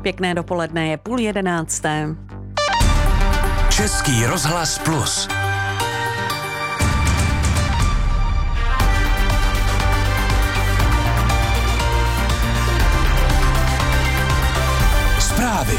Pěkné dopoledne, je 10:30. Český rozhlas Plus. Zprávy.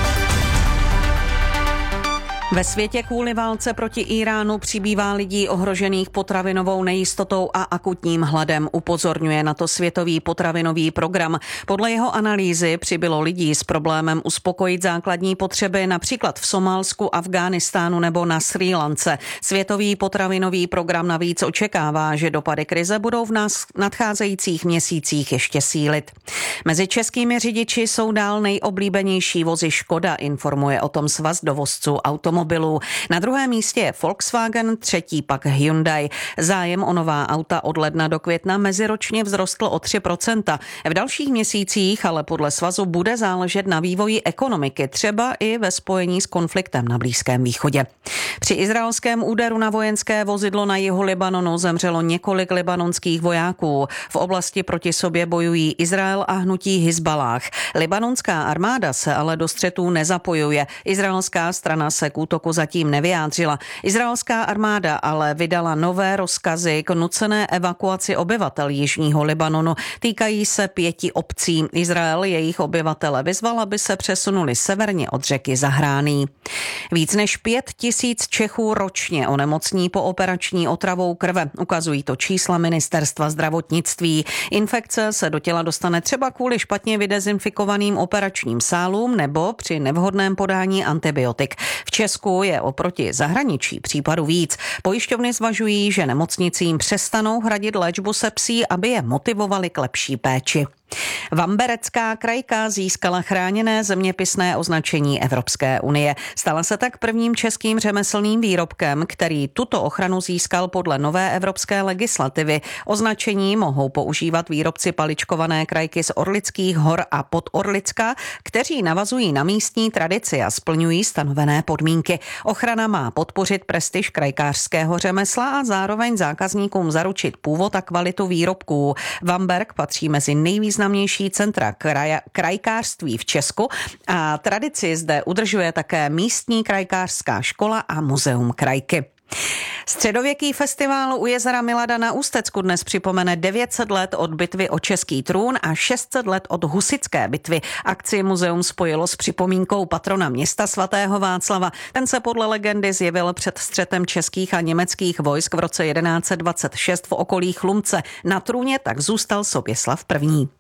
Ve světě kvůli válce proti Íránu přibývá lidí ohrožených potravinovou nejistotou a akutním hladem, upozorňuje na to Světový potravinový program. Podle jeho analýzy přibylo lidí s problémem uspokojit základní potřeby například v Somálsku, Afghánistánu nebo na Srí Lance. Světový potravinový program navíc očekává, že dopady krize budou v nadcházejících měsících ještě sílit. Mezi českými řidiči jsou dál nejoblíbenější vozy Škoda, informuje o tom Svaz dovozců automobilů. Na druhém místě je Volkswagen, třetí pak Hyundai. Zájem o nová auta od ledna do května meziročně vzrostl o 3%. V dalších měsících ale podle svazu bude záležet na vývoji ekonomiky, třeba i ve spojení s konfliktem na Blízkém východě. Při izraelském úderu na vojenské vozidlo na jihu Libanonu zemřelo několik libanonských vojáků. V oblasti proti sobě bojují Izrael a hnutí Hizballáh. Libanonská armáda se ale do střetů nezapojuje. Izraelská strana se k útoku zatím nevyjádřila. Izraelská armáda ale vydala nové rozkazy k nucené evakuaci obyvatel jižního Libanonu. Týkají se 5 obcí. Izrael jejich obyvatele vyzval, aby se přesunuli severně od řeky Zahrání. Víc než 5 000 Čechů ročně onemocní po operační otravou krve. Ukazují to čísla ministerstva zdravotnictví. Infekce se do těla dostane třeba kvůli špatně vydezinfikovaným operačním sálům nebo při nevhodném podání antibiotik. V Česku je oproti zahraničí případů víc. Pojišťovny zvažují, že nemocnicím přestanou hradit léčbu sepsí, aby je motivovali k lepší péči. Vamberecká krajka získala chráněné zeměpisné označení Evropské unie. Stala se tak prvním českým řemeslným výrobkem, který tuto ochranu získal podle nové evropské legislativy. Označení mohou používat výrobci paličkované krajky z Orlických hor a Podorlicka, kteří navazují na místní tradici a splňují stanovené podmínky. Ochrana má podpořit prestiž krajkářského řemesla a zároveň zákazníkům zaručit původ a kvalitu výrobků. Vamberk patří mezi nejvýznamnější centra krajkářství v Česku a tradici zde udržuje také místní krajkářská škola a muzeum krajky. Středověký festival u jezera Milada na Ústecku dnes připomene 900 let od bitvy o český trůn a 600 let od husitské bitvy. Akci muzeum spojilo s připomínkou patrona města svatého Václava. Ten se podle legendy zjevil před střetem českých a německých vojsk v roce 1126 v okolí Chlumce. Na trůně tak zůstal Soběslav I.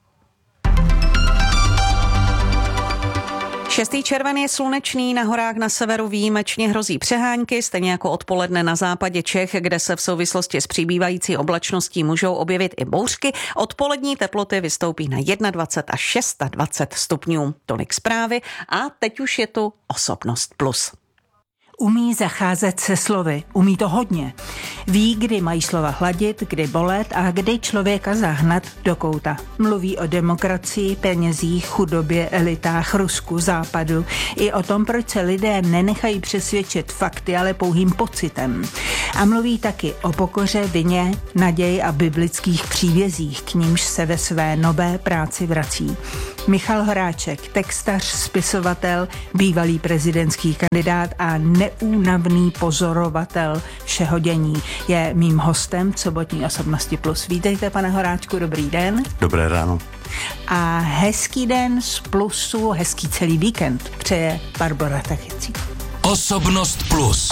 6. červen je slunečný, na horách na severu výjimečně hrozí přehánky, stejně jako odpoledne na západě Čech, kde se v souvislosti s přibývající oblačností můžou objevit i bouřky. Odpolední teploty vystoupí na 21 až 26 stupňů. Tolik zprávy a teď už je tu Osobnost Plus. Umí zacházet se slovy, umí to hodně. Ví, kdy mají slova hladit, kdy bolet a kdy člověka zahnat do kouta. Mluví o demokracii, penězích, chudobě, elitách, Rusku, západu. I o tom, proč se lidé nenechají přesvědčit fakty, ale pouhým pocitem. A mluví taky o pokoře, vině, naději a biblických příbězích, k nímž se ve své nové práci vrací. Michal Horáček, textař, spisovatel, bývalý prezidentský kandidát a neúnavný pozorovatel všeho dění, je mým hostem v sobotní Osobnosti Plus. Vítejte, pane Horáčku, dobrý den. Dobré ráno. A hezký den z Plusu, hezký celý víkend přeje Barbora Tachicí. Osobnost Plus.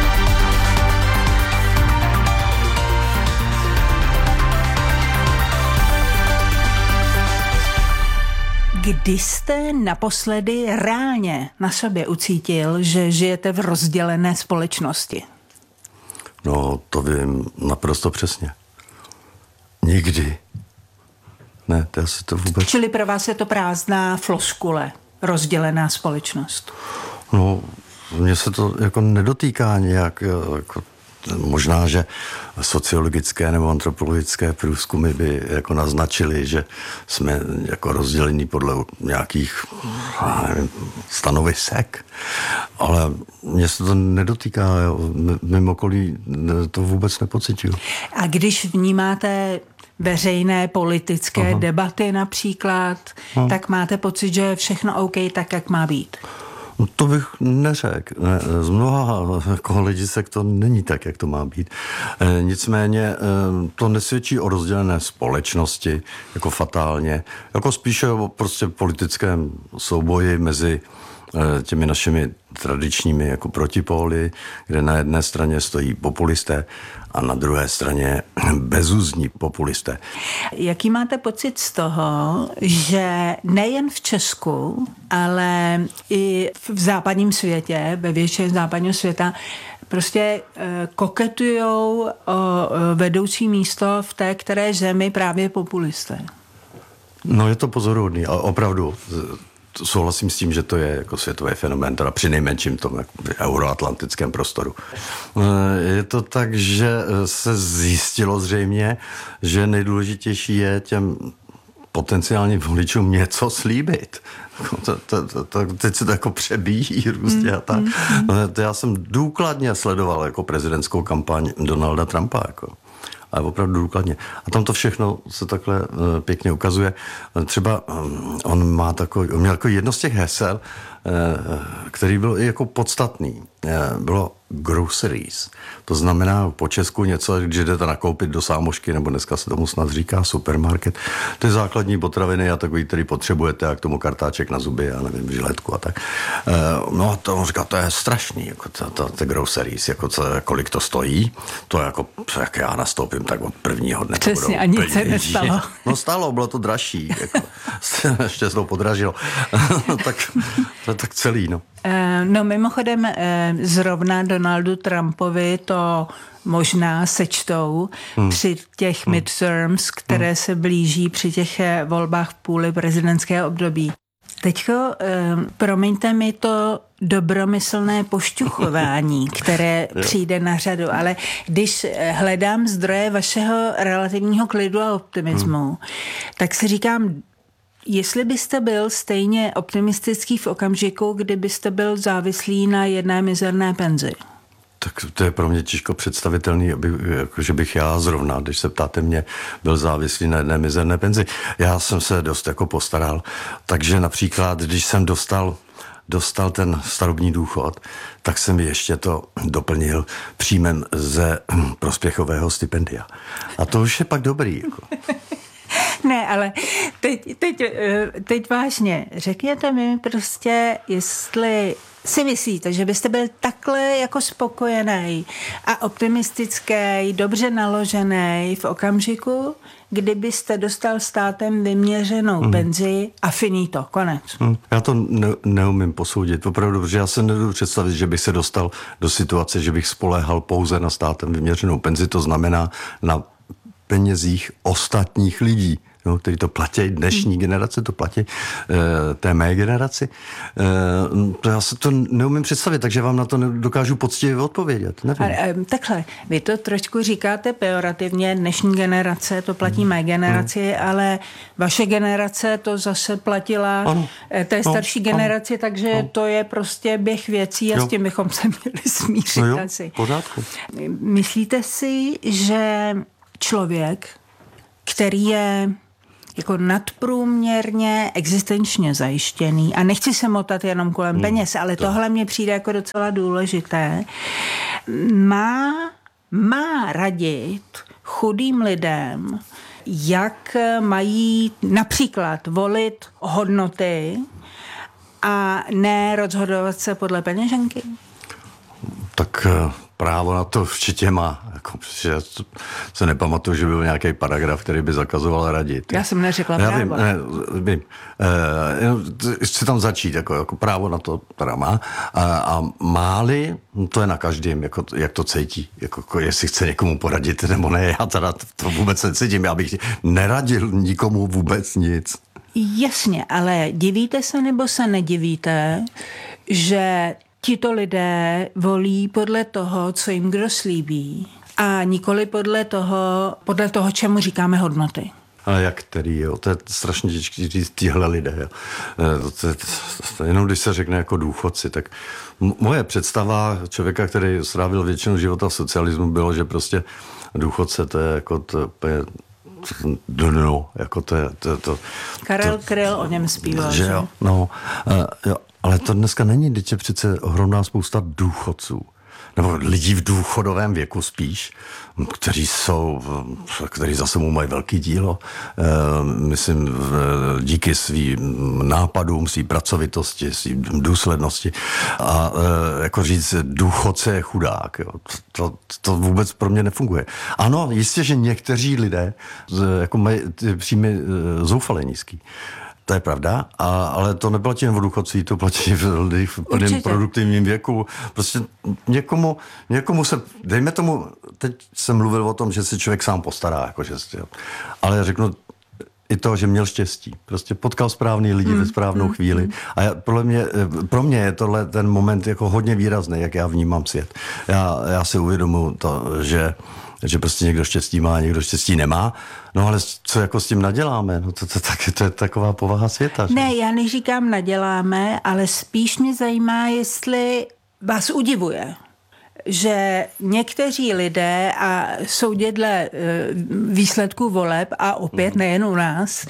Kdy jste naposledy reálně na sobě ucítil, že žijete v rozdělené společnosti? No, to vím naprosto přesně. Nikdy. Ne, to asi to vůbec... Čili pro vás je to prázdná floskule, rozdělená společnost? No, mně se to jako nedotýká nějak, jako možná, že sociologické nebo antropologické průzkumy by jako naznačily, že jsme jako rozdělení podle nějakých, nevím, stanovisek, ale mě se to nedotýká, mimo okolí to vůbec nepociťuju. A když vnímáte veřejné politické debaty například, tak máte pocit, že je všechno OK tak, jak má být? No to bych neřekl. Z mnoha lidisek to není tak, jak to má být. Nicméně to nesvědčí o rozdělené společnosti jako fatálně, jako spíše o prostě politickém souboji mezi těmi našimi tradičními jako protipóly, kde na jedné straně stojí populisté a na druhé straně bezúzní populisté. Jaký máte pocit z toho, že nejen v Česku, ale i v západním světě, ve většině západního světa, prostě koketujou o vedoucí místo v té které zemi právě populisté? No je to pozoruhodný, ale opravdu souhlasím s tím, že to je jako světový fenomén, teda při nejmenším tom euroatlantickém prostoru. Je to tak, že se zjistilo zřejmě, že nejdůležitější je těm potenciálním voličům něco slíbit. Teď se to jako přebíjí různě a tak. Já jsem důkladně sledoval jako prezidentskou kampaň Donalda Trumpa, jako. Ale opravdu důkladně. A tam to všechno se takhle pěkně ukazuje. Třeba on měl jako jedno z těch hesel, který byl i jako podstatný. Bylo groceries. To znamená po česku něco, když jdete nakoupit do sámošky, nebo dneska se tomu snad říká supermarket. Ty základní potraviny a takový, který potřebujete, a k tomu kartáček na zuby, já nevím, žiletku a tak. No a to on říká, to je strašný, jako to groceries, jako kolik to stojí, to je jako, jak já nastoupím, tak od prvního dne. Přesně, a nic se nestalo. No stalo, bylo to dražší, jako, ještě se to podražilo. tak celý, no. No mimochodem zrovna Donaldu Trumpovi to možná sečtou při těch midterms, které se blíží při těch volbách v půli prezidentského období. Teďko promiňte mi to dobromyslné pošťuchování, které přijde na řadu, ale když hledám zdroje vašeho relativního klidu a optimismu, tak si říkám, jestli byste byl stejně optimistický v okamžiku, kdybyste byl závislý na jedné mizerné penzi? Tak to je pro mě těžko představitelný, že bych já zrovna, když se ptáte mě, byl závislý na jedné mizerné penzi. Já jsem se dost jako postaral, takže například, když jsem dostal ten starobní důchod, tak jsem ještě to doplnil příjmem ze prospěchového stipendia. A to už je pak dobrý, jako. Ne, ale teď vážně, řekněte mi prostě, jestli si myslíte, že byste byl takhle jako spokojený a optimistický, dobře naložený v okamžiku, kdybyste dostal státem vyměřenou penzi a finito, konec. Já to neumím posoudit, opravdu, protože já se nedovedu představit, že bych se dostal do situace, že bych spoléhal pouze na státem vyměřenou penzi, to znamená na penězích ostatních lidí, no, kteří to platí, dnešní generace to platí, té mé generaci. Já se to neumím představit, takže vám na to nedokážu poctivě odpovědět. Nevím. Takhle, vy to trošku říkáte pejorativně, dnešní generace to platí mé generaci, ale vaše generace to zase platila té starší generaci, takže to je prostě běh věcí a s tím bychom se měli smířit asi. V pořádku. Myslíte si, že člověk, který je jako nadprůměrně existenčně zajištěný, a nechci se motat jenom kolem peněz, ale tohle mně přijde jako docela důležité, má radit chudým lidem, jak mají například volit hodnoty a ne rozhodovat se podle peněženky? Tak právo na to určitě má. Jako, protože se nepamatuju, že byl nějaký paragraf, který by zakazoval radit. Já jsem neřekla právo. Vím. Chci tam začít, jako právo na to teda má. A máli, to je na každém, jako, jak to cítí. Jako, jestli chce někomu poradit, nebo ne. Já teda to vůbec necítím. Já bych neradil nikomu vůbec nic. Jasně, ale divíte se nebo se nedivíte, že tito lidé volí podle toho, co jim kdo slíbí a nikoli podle toho, čemu říkáme hodnoty. A jak který, jo? To je strašně těžké říct tihle lidé. Jo? To jenom když se řekne jako důchodci, tak moje představa člověka, který strávil většinu života v socialismu, bylo, že prostě důchodce to je jako to Karel Kryl o něm zpíval. Že jo, no, jo, ale to dneska není, teď je přece ohromná spousta důchodců. Nebo lidí v důchodovém věku spíš, kteří za sebou mají velký dílo, myslím, díky svým nápadům, svým pracovitosti, svým důslednosti. A jako říct, důchodce je chudák, jo. To vůbec pro mě nefunguje. Ano, jistě, že někteří lidé jako mají ty příjmy zoufale nízký. To je pravda, ale to neplatí jen o důchodcích, to platí v lidech v plném produktivním věku. Prostě někomu se, dejme tomu, teď jsem mluvil o tom, že se člověk sám postará, jakože, ale řeknu i to, že měl štěstí. Prostě potkal správný lidi ve správnou chvíli. A pro mě je tohle ten moment jako hodně výrazný, jak já vnímám svět. Já si uvědomuji to, že prostě někdo štěstí má, někdo štěstí nemá. No ale co jako s tím naděláme? No to je taková povaha světa. Že? Ne, já neříkám naděláme, ale spíš mě zajímá, jestli vás udivuje, že někteří lidé, a soudě dle výsledků voleb, a opět nejen u nás,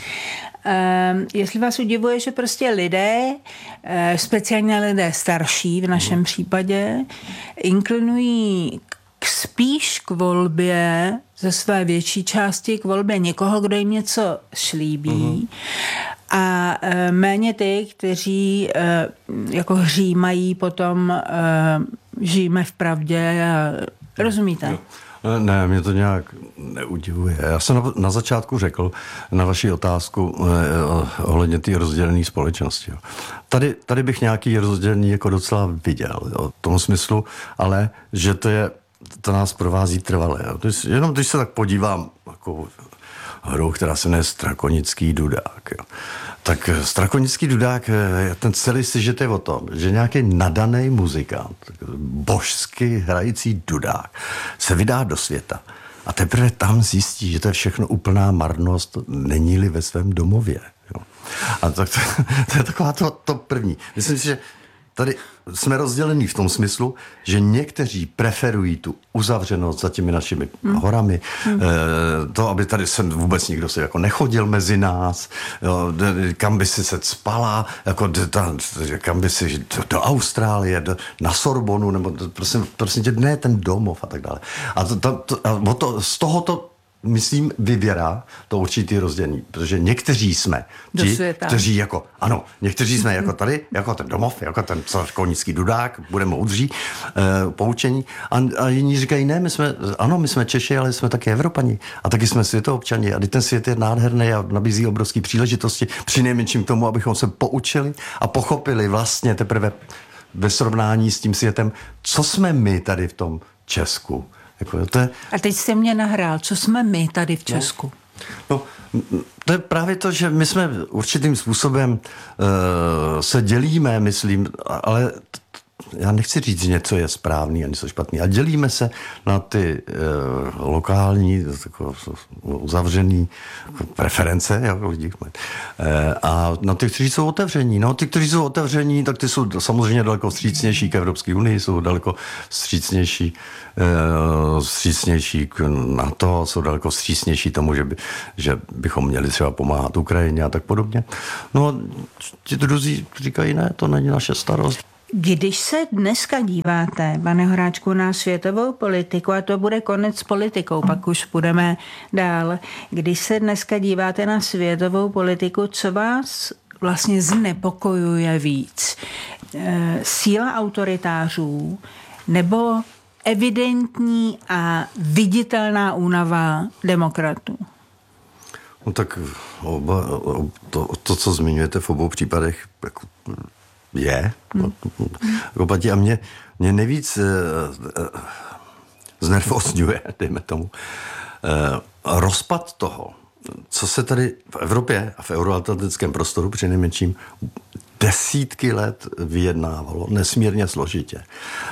jestli vás udivuje, že prostě lidé, speciálně lidé starší v našem případě, inklinují spíš k volbě, ze své větší části k volbě někoho, kdo jim něco slíbí, a méně ty, kteří jako hřímají potom žijeme v pravdě a rozumíte? Ne, mě to nějak neudivuje. Já jsem na začátku řekl na vaši otázku ohledně té rozdělené společnosti. Tady bych nějaký rozdělení jako docela viděl. Jo, v tom smyslu, ale že to nás provází trvale. Jo. Jenom když se tak podívám jako hru, která se jmenuje Strakonický dudák. Jo. Tak Strakonický dudák, ten celý sižet je o tom, že nějaký nadaný muzikant, božsky hrající dudák, se vydá do světa a teprve tam zjistí, že to je všechno úplná marnost, není-li ve svém domově. Jo. A tak to je taková to první. Myslím si, že tady jsme rozdělení v tom smyslu, že někteří preferují tu uzavřenost za těmi našimi horami, to, aby tady sem vůbec nikdo se jako nechodil mezi nás, jo, kam by si se cpala, jako kam by si do Austrálie, na Sorbonu, nebo prosím tě, ne ten domov a tak dále. A z tohoto myslím, vyvěrá to určitý rozdělení, protože někteří jsme ti, kteří jako, ano, někteří jsme jako tady, jako ten domov, jako ten Strakonický dudák, budeme moudří, poučení, a jiní říkají, ne, my jsme Češi, ale jsme také Evropani a taky jsme světoobčani a ten svět je nádherný a nabízí obrovské příležitosti, přinejmenším k tomu, abychom se poučili a pochopili vlastně teprve ve srovnání s tím světem, co jsme my tady v tom Česku. A teď jste mě nahrál, co jsme my tady v Česku? No, to je právě to, že my jsme určitým způsobem se dělíme, myslím, ale já nechci říct, že něco je správný a něco špatný, a dělíme se na ty lokální, uzavřený preference, jako lidí, a na ty, kteří jsou otevření. No, ty, kteří jsou otevření, tak ty jsou samozřejmě daleko vstřícnější k Evropské unii, jsou daleko vstřícnější k NATO, jsou daleko vstřícnější tomu, že bychom měli třeba pomáhat Ukrajině a tak podobně. No a ti druzí říkají, ne, to není naše starost. Když se dneska díváte, pane Horáčku, na světovou politiku, a to bude konec s politikou, pak už půjdeme dál, když se dneska díváte na světovou politiku, co vás vlastně znepokojuje víc? Síla autoritářů nebo evidentní a viditelná únava demokratů? No tak to, co zmiňujete v obou případech, jako je. A mě nejvíc znervózňuje, dejme tomu, rozpad toho, co se tady v Evropě a v euroatlantickém prostoru přinejmenším desítky let vyjednávalo nesmírně složitě.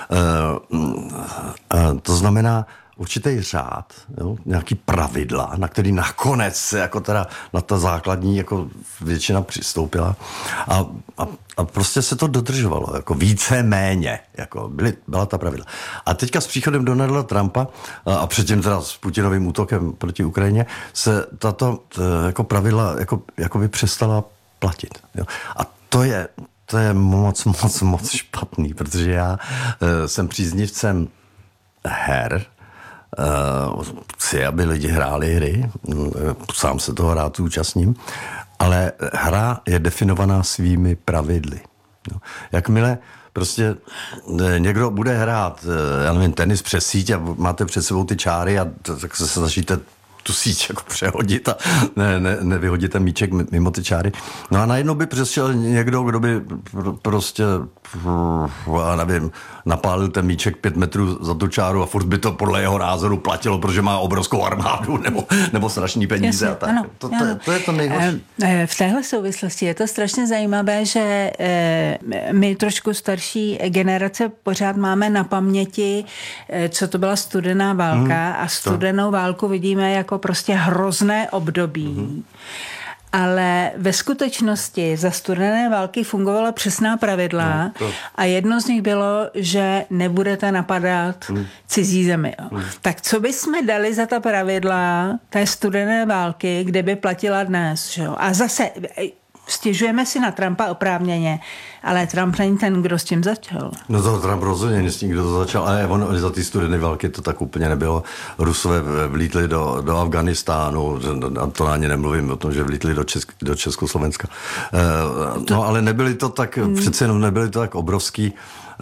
To znamená určitý řád, jo, nějaký pravidla, na který nakonec se jako teda na ta základní jako většina přistoupila a prostě se to dodržovalo, jako víceméně, jako byla ta pravidla. A teďka s příchodem Donalda Trumpa a předtím teda s Putinovým útokem proti Ukrajině se tato jako pravidla jako by přestala platit. Jo. A to je moc špatný, protože já jsem příznivcem her, chci, aby lidi hráli hry, sám se toho rád účastním, ale hra je definovaná svými pravidly. Jakmile prostě někdo bude hrát, já nevím, tenis přes síť a máte před sebou ty čáry a tak se snažíte tu síť jako přehodit a nevyhodit ten míček mimo ty čáry. No a najednou by přišel někdo, kdo by prostě, já nevím, napálil ten míček 5 metrů za tu čáru a furt by to podle jeho názoru platilo, protože má obrovskou armádu nebo strašný peníze. Jasně, a tak. Ano, to je to nejhorší. V téhle souvislosti je to strašně zajímavé, že my trošku starší generace pořád máme na paměti, co to byla studená válka a studenou válku vidíme jako prostě hrozné období. Ale ve skutečnosti za studené války fungovala přesná pravidla a jedno z nich bylo, že nebudete napadat cizí zemi. Tak co bychom dali za ta pravidla té studené války, kde by platila dnes? Že? A zase stěžujeme si na Trumpa oprávněně, ale Trump není ten, kdo s tím začal. No to Trump rozhodně není s tím, kdo to začal, ale on za ty studené války to tak úplně nebylo. Rusové vlítli do Afganistánu, a to ani nemluvím o tom, že vlítli do Československa. No ale nebyli to tak, přece jenom nebyli to tak obrovský,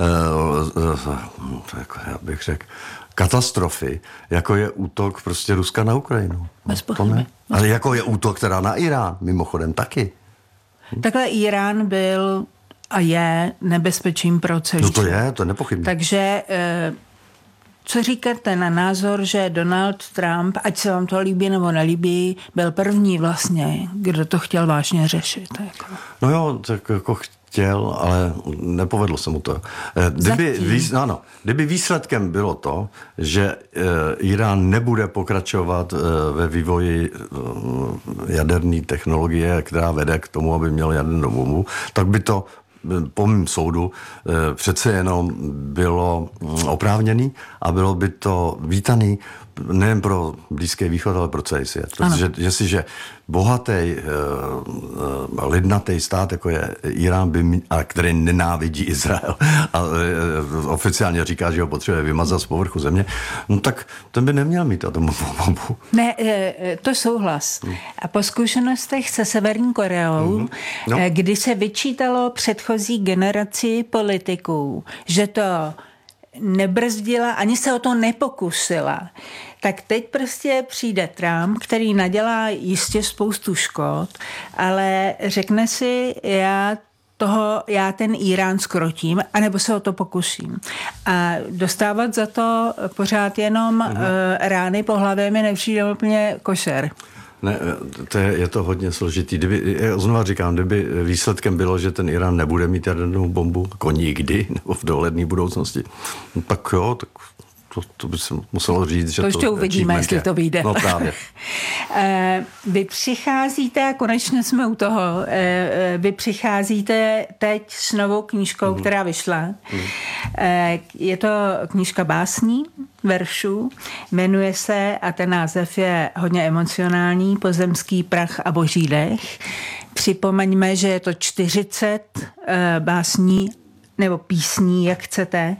jako já bych řekl, katastrofy, jako je útok prostě Ruska na Ukrajinu. Bez pochyby. Ale jako je útok teda na Irán, mimochodem taky. Takhle Irán byl a je nebezpečím pro celý. No to je nepochybné. Takže co říkáte na názor, že Donald Trump, ať se vám to líbí nebo nelíbí, byl první vlastně, kdo to chtěl vážně řešit? Jako. No jo, tak jako chtěl, ale nepovedlo se mu to. Kdyby výsledkem bylo to, že Irán nebude pokračovat ve vývoji jaderné technologie, která vede k tomu, aby měl jadernou bombu, tak by to po mém soudu přece jenom bylo oprávněný a bylo by to vítaný nejen pro Blízký východ, ale pro celý svět. Protože jestliže bohatý, lidnatý stát, jako je Irán, který nenávidí Izrael a oficiálně říká, že ho potřebuje vymazat z povrchu země, no tak ten by neměl mít atomovou bombu. Ne, to souhlas. A po zkušenostech se Severní Koreou, kdy se vyčítalo předchozí generaci politiků, že to nebrzdila, ani se o to nepokusila, tak teď prostě přijde Trump, který nadělá jistě spoustu škod, ale řekne si, já ten Irán skrotím, anebo se o to pokusím. A dostávat za to pořád jenom rány po hlavě mi nepřijde úplně košer. Ne, je to hodně složitý. Znovu říkám, kdyby výsledkem bylo, že ten Irán nebude mít jadernou bombu, jako nikdy, nebo v dohledné budoucnosti, tak jo, tak to by se muselo říct, že to ještě uvidíme, jestli to vyjde. No právě. Vy přicházíte, a konečně jsme u toho, vy přicházíte teď s novou knížkou, která vyšla. Je to knížka básní, veršů, jmenuje se, a ten název je hodně emocionální, Pozemský prach a boží dech. Připomeňme, že je to 40 básní nebo písní, jak chcete,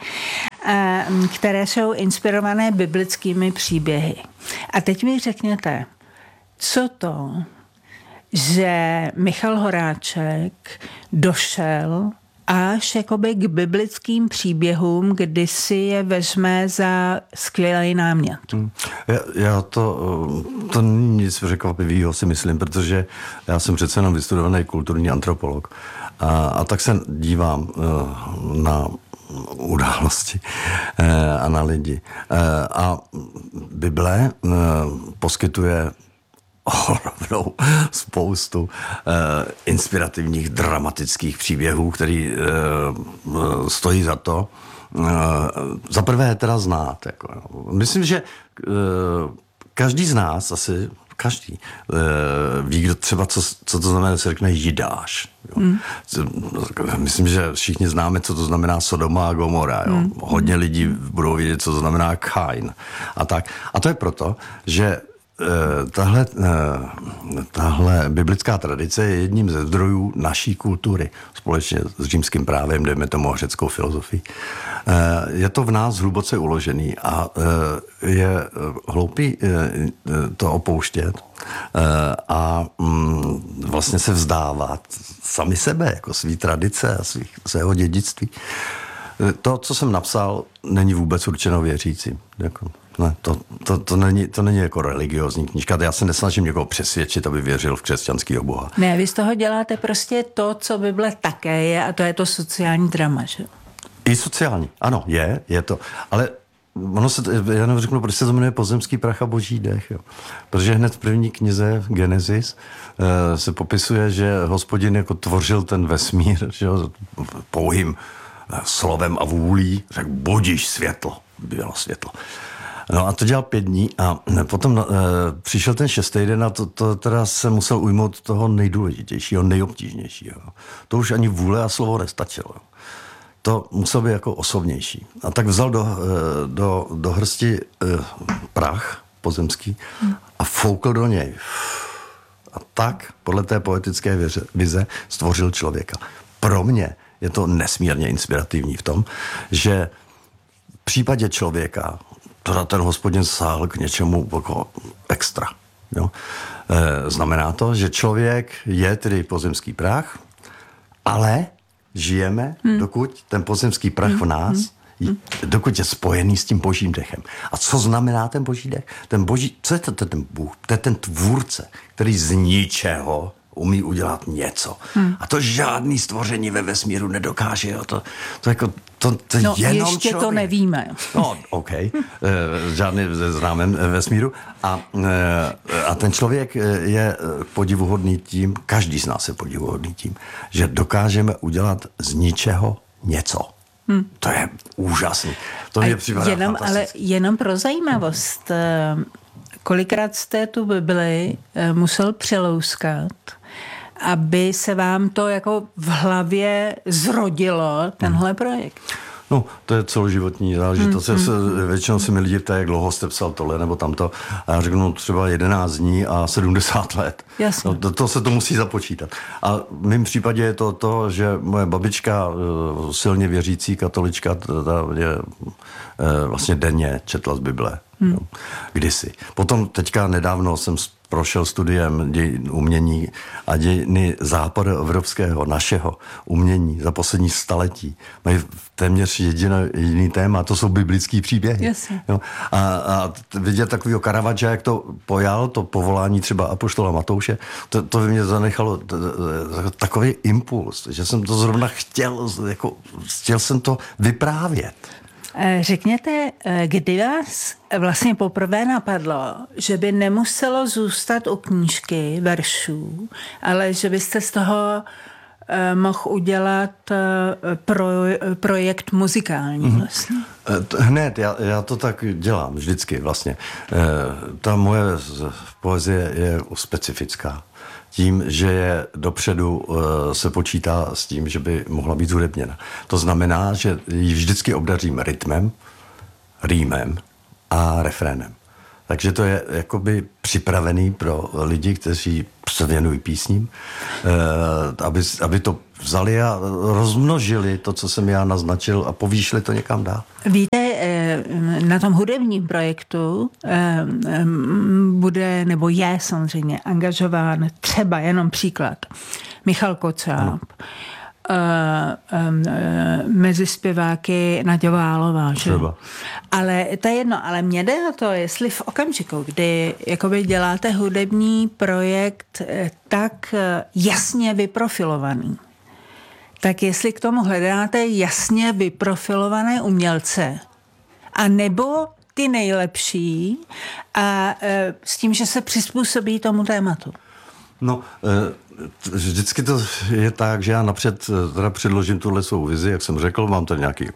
které jsou inspirované biblickými příběhy. A teď mi řekněte, co to, že Michal Horáček došel až jakoby k biblickým příběhům, kdy si je vezme za skvělý námět. Já to není nic překvapivého, si myslím, protože já jsem přece jenom vystudovaný kulturní antropolog. A tak se dívám na události a na lidi. A Bible poskytuje ohromnou spoustu inspirativních, dramatických příběhů, který stojí za to. Za prvé teda znát. Jako, myslím, že každý z nás asi ví, kdo třeba, co to znamená, se řekne Jidáš. Myslím, že všichni známe, co to znamená Sodoma a Gomora. Jo. Hodně lidí budou vědět, co to znamená Kain. A tak. A to je proto, že tahle biblická tradice je jedním ze zdrojů naší kultury, společně s římským právem, dejme tomu řeckou filozofii. Je to v nás hluboce uložený a je hloupý to opouštět a vlastně se vzdávat sami sebe, jako svý tradice a svého dědictví. To, co jsem napsal, není vůbec určeno věřícím. Jako, ne, to není jako religiózní knížka. Já se nesnažím někoho přesvědčit, aby věřil v křesťanského boha. Ne, vy z toho děláte prostě to, co Bible také je, a to je to sociální drama, že? I sociální, ano, je to. Ale ono se, já jenom řeknu, proč se to jmenuje Pozemský prach a boží dech. Jo. Protože hned v první knize Genesis se popisuje, že Hospodin jako tvořil ten vesmír, že jo, pouhým slovem a vůlí, řekl, budiš světlo, bylo světlo. No a to dělal 5 dní a potom přišel ten 6. den a to teda se musel ujmout toho nejdůležitějšího, nejobtížnějšího. To už ani vůle a slovo nestačilo. To muselo být jako osobnější. A tak vzal do hrsti prach pozemský a foukl do něj. A tak podle té poetické vize stvořil člověka. Pro mě je to nesmírně inspirativní v tom, že v případě člověka teda ten Hospodin sáhl k něčemu jako extra. Jo? Znamená to, že člověk je tedy pozemský prach, ale žijeme, dokud ten pozemský prach v nás, dokud je spojený s tím božím dechem. A co znamená ten boží dech? Co je to ten Bůh? To je ten tvůrce, který z ničeho umí udělat něco. A to žádný stvoření ve vesmíru nedokáže. Jo. To no, jenom ještě člověk. To nevíme. No, OK. Žádný známém vesmíru. A ten člověk je podivuhodný tím, každý z nás je podivuhodný tím, že dokážeme udělat z ničeho něco. To je úžasný. To mě připadá ale jenom pro zajímavost. Kolikrát jste tu Bibli musel přelouskat, aby se vám to jako v hlavě zrodilo, tenhle projekt? No, to je celoživotní záležitost. Většinou se mi lidi ptají, jak dlouho jste psal tohle nebo tamto. A já řeknu, třeba 11 dní a 70 let. Jasně. No, to se to musí započítat. A v mém případě je to, že moje babička, silně věřící katolička, je vlastně denně četla z Bible. No, kdysi. Potom teďka nedávno jsem prošel studiem dějin umění a dějiny západoevropského, našeho umění za poslední staletí. Mají téměř jediný téma, to jsou biblický příběhy. Yes. Jo? A vidět takového Caravaggia, jak to pojal, to povolání třeba apoštola Matouše, to by mě zanechalo takový impuls, že jsem to zrovna chtěl jsem to vyprávět. Řekněte, kdy vás vlastně poprvé napadlo, že by nemuselo zůstat u knížky veršů, ale že byste z toho mohl udělat projekt muzikální vlastně? Hned, já to tak dělám vždycky vlastně. Ta moje poezie je specifická. Tím, že je dopředu se počítá s tím, že by mohla být zhudebněna. To znamená, že ji vždycky obdařím rytmem, rýmem a refrénem. Takže to je jakoby připravený pro lidi, kteří se věnují písním, aby to vzali a rozmnožili to, co jsem já naznačil a povýšili to někam dál. Víte, na tom hudebním projektu bude, nebo je samozřejmě angažován třeba jenom příklad Michal Kocáb, mezi zpěváky Naďa Válová, že? Ale to je jedno, ale mě jde o to, jestli v okamžiku, kdy jakoby děláte hudební projekt tak jasně vyprofilovaný, tak jestli k tomu hledáte jasně vyprofilované umělce, a nebo ty nejlepší a s tím, že se přizpůsobí tomu tématu. No, vždycky to je tak, že já napřed teda předložím tuhle svou vizi, jak jsem řekl, mám tady nějaký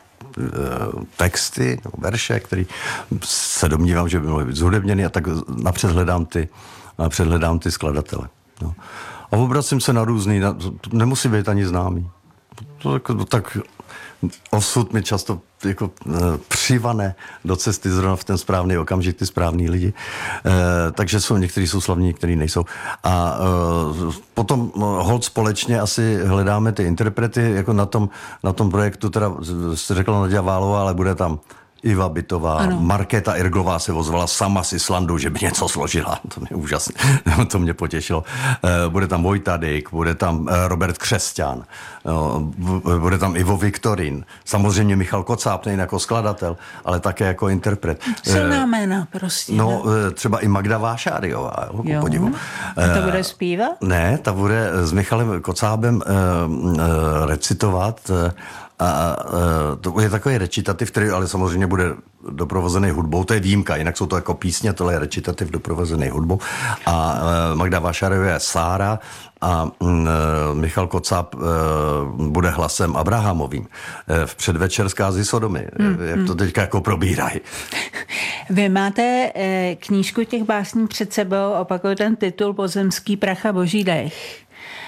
texty, verše, který se domnívám, že by mohly být zhudebněny, a tak napřed hledám ty skladatele. No. A obracím se na různý, nemusí být ani známý. Tak osud mi často jako přivane do cesty zrovna v ten správný okamžik ty správný lidi. Takže někteří jsou slavní, někteří nejsou. A potom holt společně asi hledáme ty interprety, jako na tom projektu, teda jste řekla Naděja Válová, ale bude tam Iva Bytová, ano. Markéta Irglová se ozvala sama z Islandu, že by něco složila. To mě úžasně, to mě potěšilo. Bude tam Vojta Dyk, bude tam Robert Křesťan, bude tam Ivo Viktorín, samozřejmě Michal Kocáb, nejen jako skladatel, ale také jako interpret. Silná jména prostě. No, třeba i Magda Vášáriová, ku podivu. A to bude zpívat? Ne, ta bude s Michalem Kocábem recitovat. A to je takový recitativ, který ale samozřejmě bude doprovozený hudbou, to je výjimka, jinak jsou to jako písně, tohle je recitativ doprovozený hudbou. A Magda Vášáriová je Sára a Michal Kocáb bude hlasem Abrahamovým v předvečer zkázy Sodomy, jak to teďka jako probírají. Vy máte knížku těch básní před sebou, opakuje ten titul Pozemský prach a boží dech.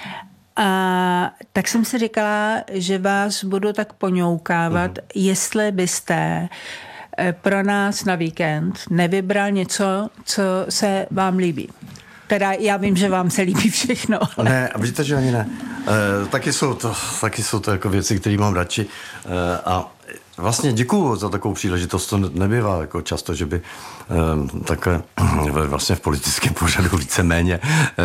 A tak jsem si říkala, že vás budu tak poňoukávat, jestli byste pro nás na víkend nevybral něco, co se vám líbí. Teda já vím, že vám se líbí všechno. Ale... Ne, víte, že ani ne. Taky jsou to jako věci, které mám radši. A vlastně děkuju za takovou příležitost, to nebývá jako často, že by takhle vlastně v politickém pořadu víceméně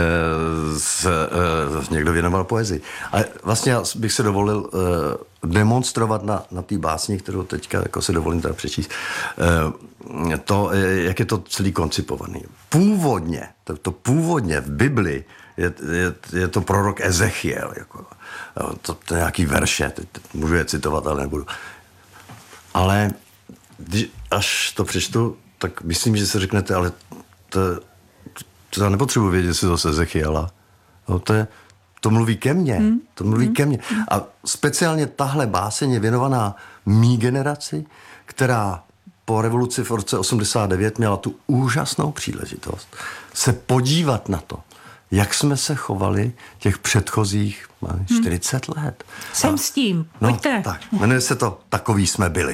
někdo věnoval poezii. Ale vlastně já bych se dovolil demonstrovat na té básni, kterou teďka jako si dovolím teda přečíst, to, jak je to celý koncipovaný. Původně, to původně v Bibli je to prorok Ezechiel, jako, to nějaký verše, teď můžu je citovat, ale nebudu. Ale až to přečtu, tak myslím, že si řeknete, ale to já nepotřebuji vědět, jestli to z Ezechiela. No, to mluví ke mně. To mluví ke mně. A speciálně tahle báseň je věnovaná mý generaci, která po revoluci v roce 89 měla tu úžasnou příležitost se podívat na to, jak jsme se chovali těch předchozích 40 let. Jsem s tím, pojďte. No, tak, jmenuje se to Takový jsme byli.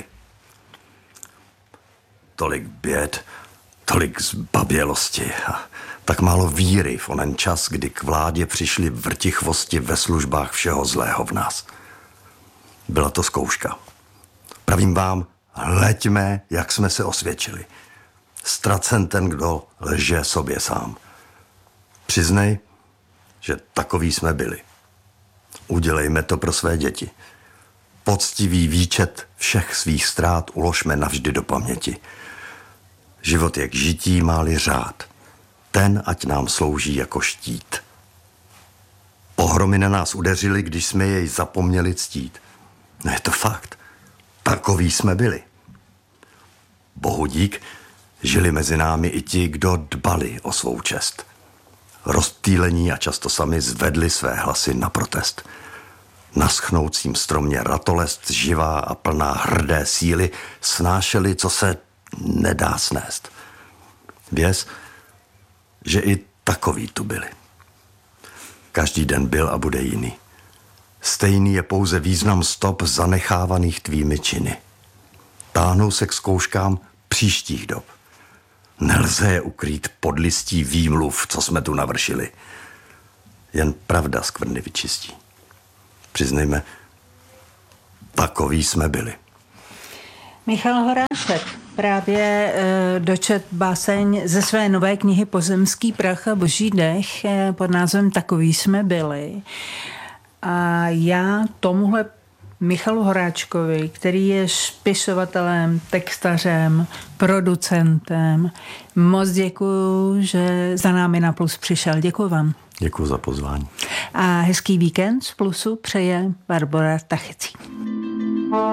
Tolik běd, tolik zbabělosti a tak málo víry v onen čas, kdy k vládě přišli vrtichvosti ve službách všeho zlého v nás. Byla to zkouška. Pravím vám, hleďme, jak jsme se osvědčili. Ztracen ten, kdo lže sobě sám. Přiznej, že takový jsme byli. Udělejme to pro své děti. Poctivý výčet všech svých ztrát uložme navždy do paměti. Život je k žití, má-li řád. Ten ať nám slouží jako štít. Pohromy na nás udeřily, když jsme jej zapomněli ctít. No je to fakt. Takový jsme byli. Bohu dík, žili mezi námi i ti, kdo dbali o svou čest. Rozptýlení a často sami zvedli své hlasy na protest. Na schnoucím stromě ratolest živá a plná hrdé síly snášeli, co se nedá snést. Věz, že i takoví tu byli. Každý den byl a bude jiný. Stejný je pouze význam stop zanechávaných tvými činy. Táhnou se k zkouškám příštích dob. Nelze je ukrýt pod listí výmluv, co jsme tu navršili. Jen pravda skvrny vyčistí. Přiznejme, takový jsme byli. Michal Horáček právě dočet báseň ze své nové knihy Pozemský prach a boží dech pod názvem Takový jsme byli. A já tomuhle Michalu Horáčkovi, který je spisovatelem, textařem, producentem, moc děkuju, že za námi na Plus přišel. Děkuju vám. Děkuju za pozvání. A hezký víkend z Plusu přeje Barbora Tachecí.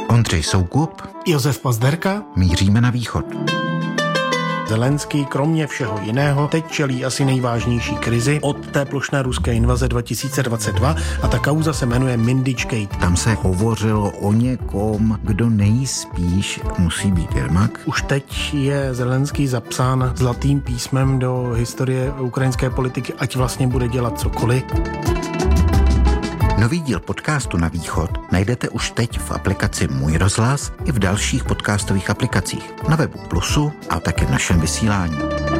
Ondřej Soukup, Josef Pazderka. Míříme na východ. Zelenský kromě všeho jiného teď čelí asi nejvážnější krizi od té plošné ruské invaze 2022 a ta kauza se jmenuje Mindychgate. Tam se hovořilo o někom, kdo nejspíš musí být Jermak. Už teď je Zelenský zapsán zlatým písmem do historie ukrajinské politiky, ať vlastně bude dělat cokoliv. Nový díl podcastu Na východ najdete už teď v aplikaci Můj rozhlas i v dalších podcastových aplikacích, na webu Plusu a také v našem vysílání.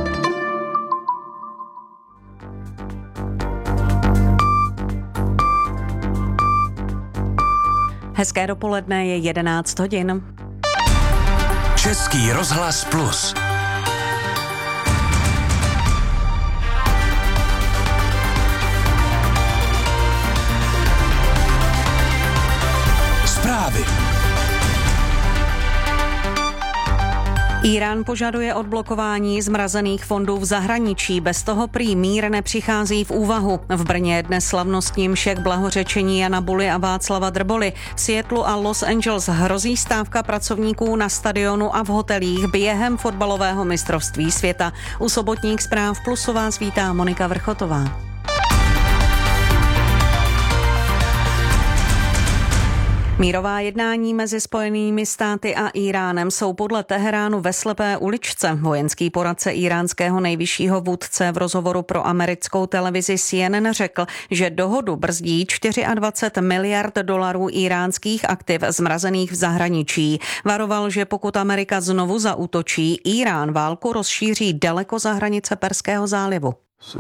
Hezké dopoledne, je 11 hodin. Český rozhlas Plus. Zprávy. Írán požaduje odblokování zmrazených fondů v zahraničí, bez toho prý mír nepřichází v úvahu. V Brně je dnes slavnostní mše k blahořečení Jana Buly a Václava Drboly. V Seattlu a Los Angeles hrozí stávka pracovníků na stadionu a v hotelích během fotbalového mistrovství světa. U sobotních zpráv Plusu vás vítá Monika Vrchotová. Mírová jednání mezi Spojenými státy a Íránem jsou podle Teheránu ve slepé uličce. Vojenský poradce íránského nejvyššího vůdce v rozhovoru pro americkou televizi CNN řekl, že dohodu brzdí 24 miliard dolarů íránských aktiv zmrazených v zahraničí. Varoval, že pokud Amerika znovu zaútočí, Írán válku rozšíří daleko za hranice Perského zálivu.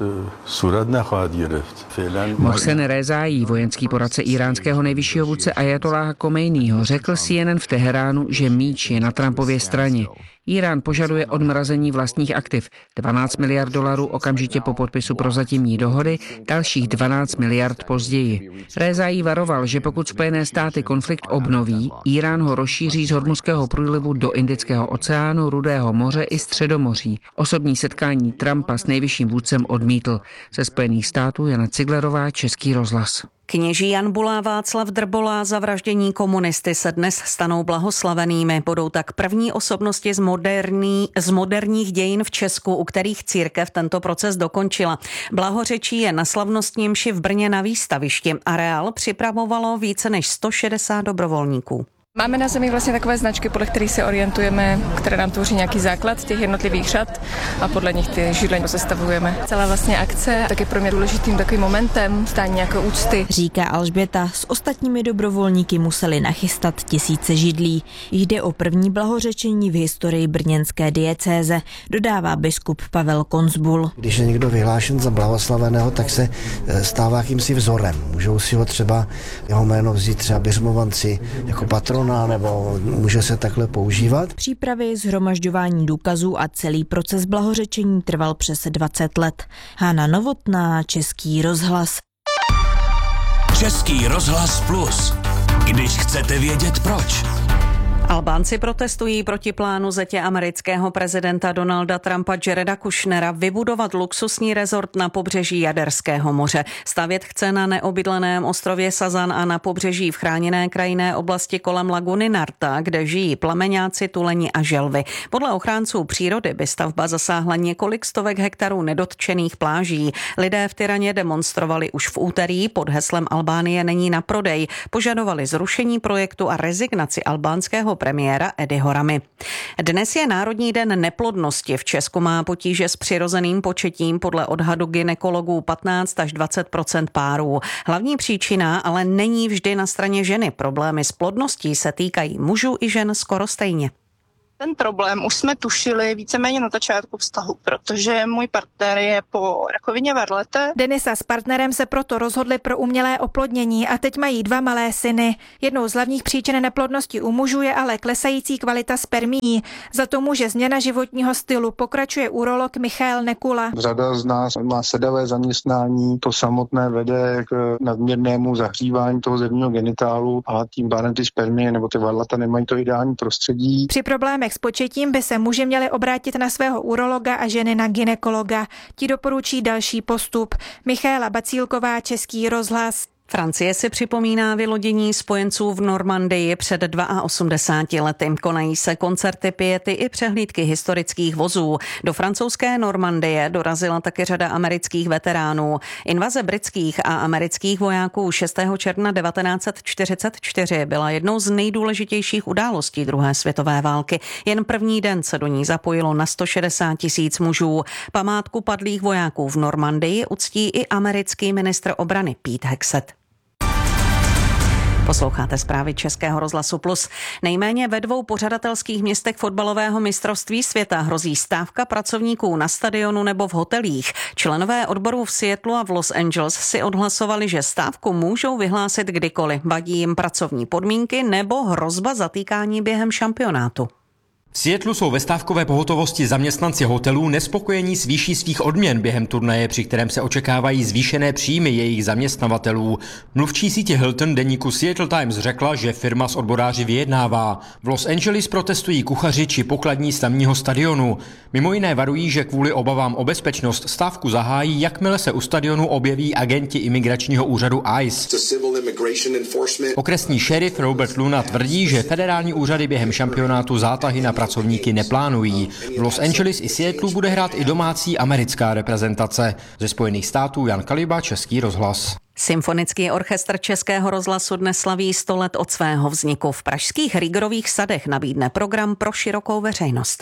Mohsen Rezaí, vojenský poradce íránského nejvyššího vůdce Ajatolláha Komejního, řekl CNN v Teheránu, že míč je na Trumpově straně. Írán požaduje odmrazení vlastních aktiv. 12 miliard dolarů okamžitě po podpisu prozatímní dohody, dalších 12 miliard později. Rezaí varoval, že pokud Spojené státy konflikt obnoví, Írán ho rozšíří z Hormuzského průlivu do Indického oceánu, Rudého moře i Středomoří. Osobní setkání Trumpa s nejvyšším vůdcem odmítl. Ze Spojených států Jana Ciglerová, Český rozhlas. Kněží Jan Bula a Václav Drbola, zavraždění komunisty, se dnes stanou blahoslavenými. Budou tak první osobnosti z moderních dějin v Česku, u kterých církev tento proces dokončila. Blahořečí je na slavnostní mši v Brně na výstavišti. Areál připravovalo více než 160 dobrovolníků. Máme na zemi vlastně takové značky, podle kterých se orientujeme, které nám tvoří nějaký základ těch jednotlivých řad a podle nich ty židle sestavujeme. Celá vlastně akce tak je pro mě důležitým takovým momentem stání nějaké úcty. Říká Alžběta, s ostatními dobrovolníky museli nachystat tisíce židlí. Jde o první blahořečení v historii brněnské diecéze, dodává biskup Pavel Konzbul. Když je někdo vyhlášen za blahoslaveného, tak se stává jakýmsi vzorem. Můžou si ho třeba jeho jméno vzít třeba biřmovanci jako patrona, nebo může se takhle používat. Přípravy, shromažďování důkazů a celý proces blahořečení trval přes 20 let. Hana Novotná, Český rozhlas. Český rozhlas Plus. Když chcete vědět proč. Albánci protestují proti plánu zetě amerického prezidenta Donalda Trumpa Jareda Kushnera vybudovat luxusní rezort na pobřeží Jaderského moře. Stavět chce na neobydleném ostrově Sazan a na pobřeží v chráněné krajinné oblasti kolem laguny Narta, kde žijí plameňáci, tuleni a želvy. Podle ochránců přírody by stavba zasáhla několik stovek hektarů nedotčených pláží. Lidé v Tiraně demonstrovali už v úterý pod heslem Albánie není na prodej. Požadovali zrušení projektu a rezignaci albánského premiéra Edyho Ramy. Dnes je Národní den neplodnosti. V Česku má potíže s přirozeným početím podle odhadu gynekologů 15 až 20% párů. Hlavní příčina ale není vždy na straně ženy. Problémy s plodností se týkají mužů i žen skoro stejně. Ten problém už jsme tušili víceméně na začátku vztahu, protože můj partner je po rakovině varlete. Denisa s partnerem se proto rozhodli pro umělé oplodnění a teď mají 2 malé syny. Jednou z hlavních příčin neplodnosti u mužů je ale klesající kvalita spermií. Za to může změna životního stylu, pokračuje urolog Michael Nekula. Řada z nás má sedavé zaměstnání, to samotné vede k nadměrnému zahřívání toho zemního genitálu a tím pádem ty spermie nebo ty varlata nemají to ideální prostředí. Při problémech s početím by se muži měli obrátit na svého urologa a ženy na gynekologa. Ti doporučí další postup. Michaela Bacílková, Český rozhlas. Francie si připomíná vylodění spojenců v Normandii před 82 lety. Konají se koncerty piety i přehlídky historických vozů. Do francouzské Normandie dorazila taky řada amerických veteránů. Invaze britských a amerických vojáků 6. června 1944 byla jednou z nejdůležitějších událostí druhé světové války. Jen první den se do ní zapojilo na 160 000 mužů. Památku padlých vojáků v Normandii uctí i americký ministr obrany Pete Hegseth. Posloucháte zprávy Českého rozhlasu Plus. Nejméně ve 2 pořadatelských městech fotbalového mistrovství světa hrozí stávka pracovníků na stadionu nebo v hotelích. Členové odborů v Seattlu a v Los Angeles si odhlasovali, že stávku můžou vyhlásit kdykoliv. Vadí jim pracovní podmínky nebo hrozba zatýkání během šampionátu. V Seattlu jsou ve stávkové pohotovosti zaměstnanci hotelů nespokojení s výší svých odměn během turnaje, při kterém se očekávají zvýšené příjmy jejich zaměstnavatelů. Mluvčí sítě Hilton deníku Seattle Times řekla, že firma s odboráři vyjednává. V Los Angeles protestují kuchaři či pokladní z tamního stadionu. Mimo jiné varují, že kvůli obavám o bezpečnost stávku zahájí, jakmile se u stadionu objeví agenti imigračního úřadu ICE. Okresní šerif Robert Luna tvrdí, že federální úřady během šampionátu zátahy na pracovníky neplánují. V Los Angeles i Seattlu bude hrát i domácí americká reprezentace. Ze Spojených států Jan Kaliba, Český rozhlas. Symfonický orchestr Českého rozhlasu dnes slaví 100 let od svého vzniku. V pražských Riegerových sadech nabídne program pro širokou veřejnost.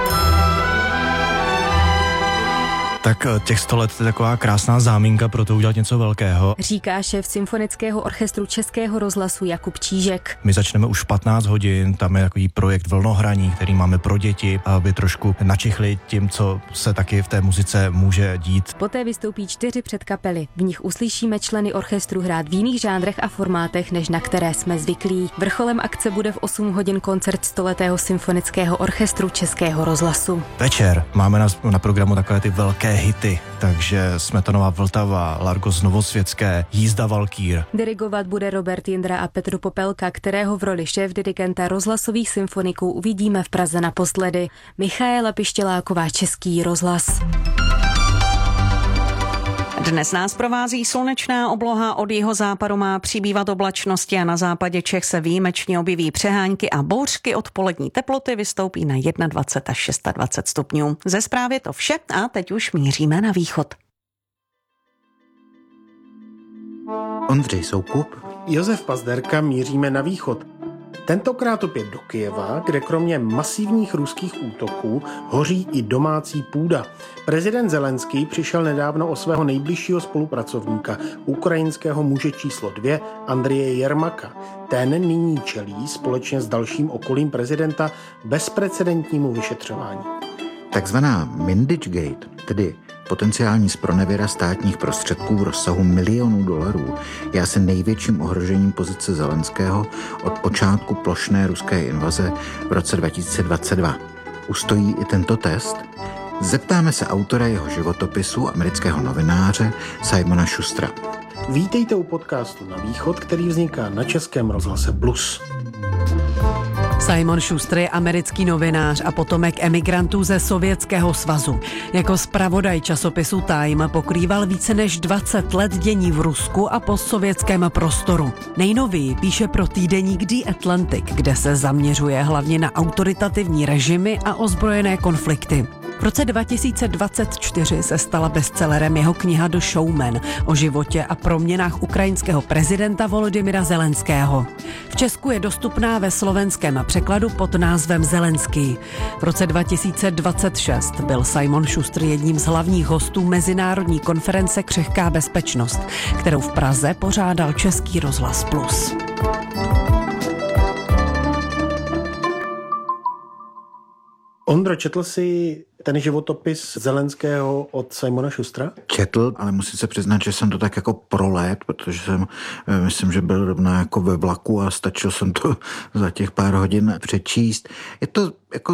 Tak těch 100 let je taková krásná záminka pro to udělat něco velkého. Říká šéf Symfonického orchestru Českého rozhlasu Jakub Čížek. My začneme už v 15 hodin, tam je takový projekt Vlnohraní, který máme pro děti, aby trošku načichli tím, co se taky v té muzice může dít. Poté vystoupí 4 předkapely. V nich uslyšíme členy orchestru hrát v jiných žánrech a formátech, než na které jsme zvyklí. Vrcholem akce bude v 8 hodin koncert 100letého Symfonického orchestru Českého rozhlasu. Večer máme na programu takové ty velké hity, takže Smetanova Vltava, Largos Novosvětské, Jízda Valkýr. Dirigovat bude Robert Jindra a Petr Popelka, kterého v roli šéfdirigenta rozhlasových symfoniků uvidíme v Praze naposledy. Michaela Pištěláková, Český rozhlas. Dnes nás provází slunečná obloha, od jihozápadu má přibývat oblačnosti a na západě Čech se výjimečně objeví přehánky a bouřky. Odpolední teploty vystoupí na 21 až 26 stupňů. Ze zprávy to vše a teď už míříme na východ. Ondřej Soukup, Josef Pazderka, míříme na východ. Tentokrát opět do Kyjeva, kde kromě masivních ruských útoků hoří i domácí půda. Prezident Zelenský přišel nedávno o svého nejbližšího spolupracovníka, ukrajinského muže číslo 2, Andreje Jermaka. Ten nyní čelí společně s dalším okolím prezidenta bezprecedentnímu vyšetřování. Takzvaná Minditchgate, tedy potenciální zpronevěra státních prostředků v rozsahu milionů dolarů, je asi největším ohrožením pozice Zelenského od počátku plošné ruské invaze v roce 2022. Ustojí i tento test? Zeptáme se autora jeho životopisu, amerického novináře Simona Schustera. Vítejte u podcastu Na východ, který vzniká na Českém rozhlase Plus. Simon Schuster je americký novinář a potomek emigrantů ze Sovětského svazu. Jako zpravodaj časopisu Time pokrýval více než 20 let dění v Rusku a postsovětském prostoru. Nejnověji píše pro týdeník The Atlantic, kde se zaměřuje hlavně na autoritativní režimy a ozbrojené konflikty. V roce 2024 se stala bestsellerem jeho kniha The Showman o životě a proměnách ukrajinského prezidenta Volodymyra Zelenského. V Česku je dostupná ve slovenském překladu pod názvem Zelenský. V roce 2026 byl Simon Schuster jedním z hlavních hostů Mezinárodní konference Křehká bezpečnost, kterou v Praze pořádal Český rozhlas Plus. Ondro, četl jsi ten životopis Zelenského od Simona Schustera? Četl, ale musím se přiznat, že jsem to tak jako prolét, protože jsem, myslím, že byl rovnou jako ve vlaku a stačil jsem to za těch pár hodin přečíst. Je to jako